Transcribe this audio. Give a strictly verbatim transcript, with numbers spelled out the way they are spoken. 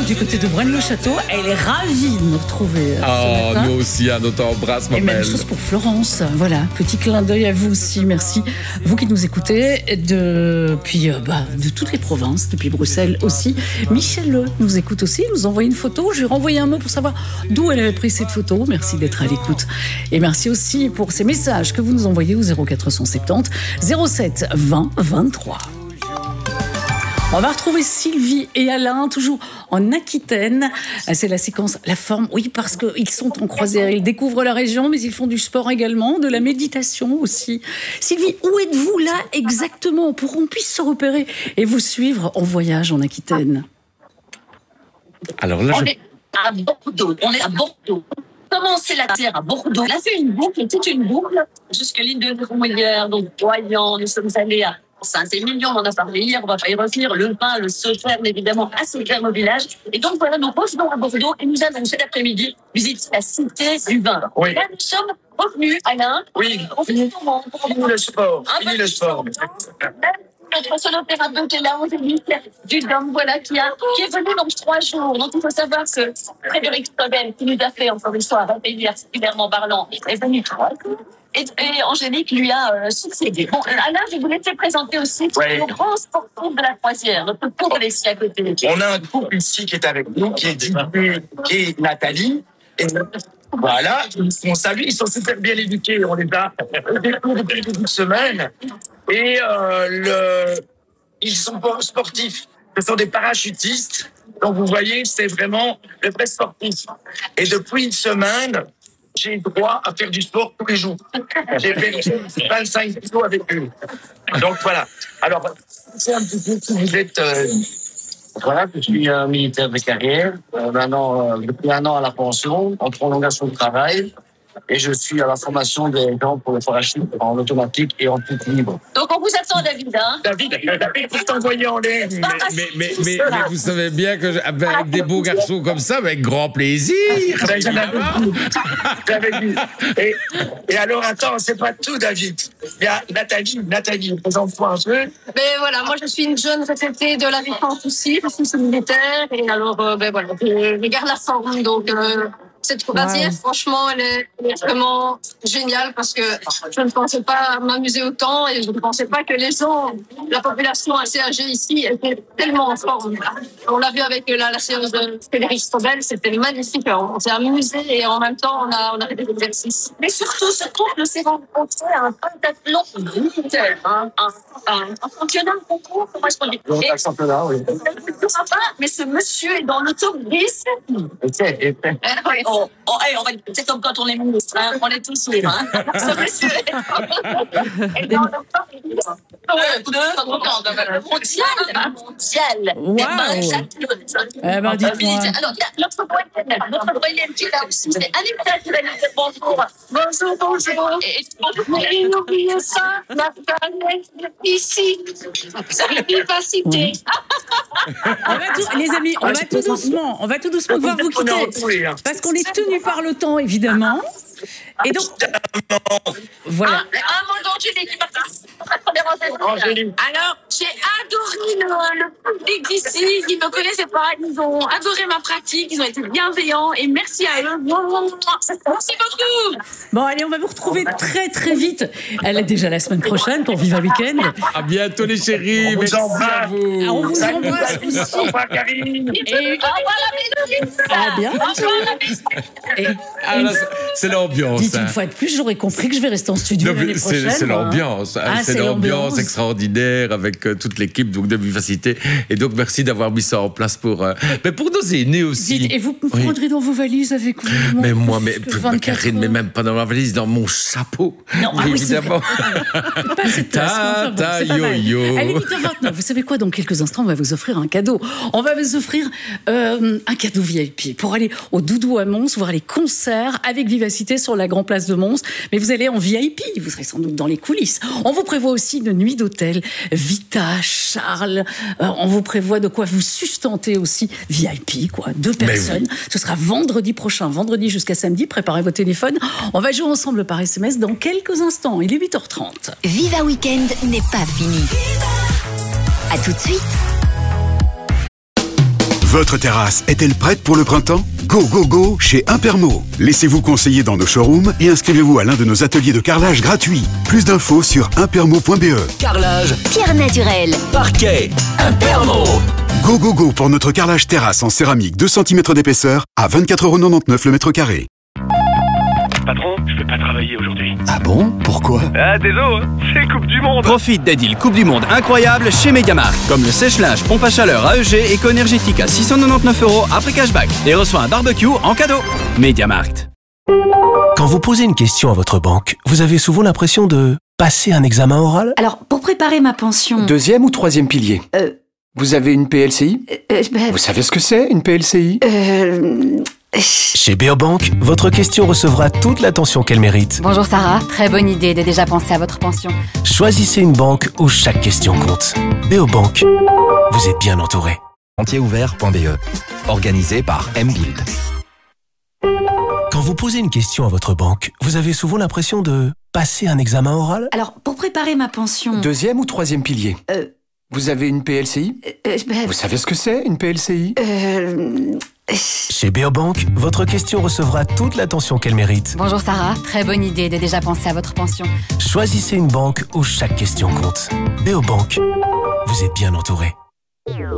du côté de Braine-le-Château. Elle est ravie de nous retrouver. Oh, nous aussi, hein, notre embrasse, ma Et belle. même chose pour Florence. Voilà, petit clin d'œil à vous aussi. Merci. Vous qui nous écoutez depuis euh, bah, de toutes les provinces, depuis Bruxelles aussi. Michel Le nous écoute aussi. Il nous a envoyé une photo. Je lui ai renvoyé un mot pour savoir d'où elle avait pris cette photo. Merci d'être à l'écoute. Et merci aussi pour ces messages que vous nous envoyez au zéro quatre cent soixante-dix zéro sept vingt vingt-trois. On va retrouver Sylvie et Alain, toujours en Aquitaine. C'est la séquence La Forme. Oui, parce qu'ils sont en croisière. Ils découvrent la région, mais ils font du sport également, de la méditation aussi. Sylvie, où êtes-vous là exactement pour qu'on puisse se repérer et vous suivre en voyage en Aquitaine? Alors là, On je... est à Bordeaux. On est à Bordeaux. Commencer la terre à Bordeaux. On a fait une boucle, toute une boucle, jusque l'île de Gruyère, donc Voyant. Nous sommes allés à Saint-Émilion, on en a parlé hier, on va pas y revenir. Le vin, le Sauternes, évidemment, à Sauternes au village. Et donc voilà, nous revenons à Bordeaux et nous allons cet après-midi visiter la cité du vin. Oui. Là, nous sommes revenus, Alain. Oui. On finit comment pour Fini le sport. Ah, Fini bah, le sport. Notre solothérapeute est là, Angélique Dudhomme, voilà, qui, a, qui est venu dans trois jours. Donc, il faut savoir que Frédéric Sobel, qui nous a fait, encore une fois, un pays particulièrement parlant, est venu trois jours. Et, et Angélique lui a euh, succédé. Bon, Alain, je vous laisser présenter aussi Ouais. le grand sportif de la croisière, notre pauvre ici à côté. On a un couple ici qui est avec nous, qui est Didier et Nathalie. Et voilà, on salue, ils sont super bien éduqués. On les a découvrés depuis une semaine. Et euh, le... ils sont pas sportifs. Ce sont des parachutistes. Donc vous voyez, c'est vraiment le vrai sportif. Et depuis une semaine, j'ai droit à faire du sport tous les jours. J'ai fait vingt-cinq kilos avec eux. Donc voilà. Alors, c'est un petit peu qui vous êtes... Euh, Voilà, je suis un militaire de carrière, euh, maintenant, euh, depuis un an à la pension, en prolongation de travail, et je suis à la formation des gens pour le parachute en automatique et en tout libre. Donc, on vous attend, David. Hein. David, David, vous t'envoyer en l'air. mais, mais, mais, mais, mais vous savez bien que je- avec des beaux garçons comme ça, avec grand plaisir. Ben, j'avais évidemment. vu. J'avais vu. Et, et alors, attends, c'est pas tout, David. Il y a Nathalie. Nathalie, présente-toi un peu. Ben voilà, moi je suis une jeune retraitée de la défense aussi, je suis militaire et alors euh, ben voilà, je, je garde la forme donc euh, cette croisière, Wow. franchement, elle est, elle est vraiment géniale parce que je ne pensais pas m'amuser autant et je ne pensais pas que les gens, la population assez âgée ici, était tellement en forme. On l'a vu avec la, la séance de Frédéric Sobel, c'était magnifique. On s'est amusé et en même temps, on a, on a fait des exercices. Mais surtout, ce couple s'est rencontré à un pentathlon militaire, hein, un, un, un championnat de concours, comment est-ce qu'on dit? Donc, Et- à championnat, oui. mais ce monsieur est dans l'autobus. Ok, et Eh oui, on, on, hey, on va, c'est comme quand on est ministre, hein, on est tous libres. Hein. Ce monsieur est dans l'autobus. Mondial, mondial. Wow. Eh ben, Jacques, Eh ben, dites-moi. Alors, il y a notre voyelle, notre voyelle qui est là aussi. C'est Anita qui va nous dire bonjour. Bonjour, bonjour. Et, et n'oubliez pas, la planète ici. Vivacité. On va tout- les amis, on va tout doucement, on va tout doucement devoir vous On est en quitter. tous, hein. Parce qu'on est tenu par le temps, évidemment. Et donc, voilà. Ah, mon Angélique qui participe à la première rendez-vous. Angélique. Alors, j'ai adoré le, le public d'ici. Ils ne me connaissaient pas. Ils ont adoré ma pratique. Ils ont été bienveillants. Et merci à eux. Merci beaucoup. Bon, allez, on va vous retrouver très très vite. Elle est déjà la semaine prochaine pour Viva Weekend. À bientôt, les chéris. On vous Merci embrasse. à vous. Ah, on vous Salut, embrasse David. aussi. Au revoir, Karine. Et Au revoir, la bisous. à bientôt. Au revoir, la bisous. Et Ah, là, c'est- c'est l'ambiance. dites une hein. fois de plus, j'aurais compris que je vais rester en studio Non, mais l'année C'est prochaine. c'est moi, hein. l'ambiance, hein. Ah, c'est c'est l'ambiance l'ambiance. extraordinaire avec euh, toute l'équipe donc de Vivacité. Et donc merci d'avoir mis ça en place pour, euh, mais pour nos aînés aussi. Dites, et vous me Oui. prendrez dans vos valises avec vous. Mais moi, mais jusque peu- vingt-quatre Karine, mais heures. même pas dans ma valise, dans mon chapeau. Non, ah oui, c'est évidemment. Pas assez de place, mais enfin bon, Ta, c'est pas mal. yo-yo. Allez, huit heures vingt-neuf. Vous savez quoi? Dans quelques instants, on va vous offrir un cadeau. On va vous offrir euh, un cadeau V I P pour aller au Doudou à Mons, voir les concerts avec Vivacité sur la Grande Place de Mons. Mais vous allez en V I P. Vous serez sans doute dans les coulisses. On vous prévoit aussi une nuit d'hôtel. Vita, Charles. Euh, on vous prévoit de quoi vous sustenter aussi. V I P, quoi. Deux Mais personnes. Ce sera vendredi prochain, vendredi jusqu'à samedi. Préparez vos téléphones. On va jouer ensemble par S M S dans quelques instants. Il est huit heures trente. Viva Weekend n'est pas fini. À tout de suite. Votre terrasse est-elle prête pour le printemps? Go, go, go chez Impermo. Laissez-vous conseiller dans nos showrooms et inscrivez-vous à l'un de nos ateliers de carrelage gratuits. Plus d'infos sur impermo point b e. Carrelage, pierre naturelle, parquet, Impermo. Go, go, go pour notre carrelage terrasse en céramique deux centimètres d'épaisseur à vingt-quatre euros quatre-vingt-dix-neuf le mètre carré. Patron, je vais pas travailler aujourd'hui. Ah bon? Pourquoi? Ah, désolé, hein, c'est Coupe du Monde. Profite des deals Coupe du Monde incroyables chez Mediamarkt. Comme le sèche-linge pompe à chaleur A E G éco-énergétique à six cent quatre-vingt-dix-neuf euros après cashback. Et reçoit un barbecue en cadeau. Mediamarkt. Quand vous posez une question à votre banque, vous avez souvent l'impression de passer un examen oral? Alors, pour préparer ma pension... Deuxième ou troisième pilier? Euh... Vous avez une P L C I? euh, ben... Vous savez ce que c'est, une P L C I? Euh... Chez Beobank, votre question recevra toute l'attention qu'elle mérite. Bonjour Sarah, très bonne idée de déjà penser à votre pension. Choisissez une banque où chaque question compte. Beobank, vous êtes bien entouré. Entier-ouvert point b e, organisé par M-Build. Quand vous posez une question à votre banque, vous avez souvent l'impression de passer un examen oral? Alors, pour préparer ma pension... Deuxième ou troisième pilier? Euh... Vous avez une P L C I? euh, ben... Vous savez ce que c'est, une P L C I? Euh... Chez Beobank, votre question recevra toute l'attention qu'elle mérite. Bonjour Sarah, très bonne idée de déjà penser à votre pension. Choisissez une banque où chaque question compte. Beobank, vous êtes bien entouré.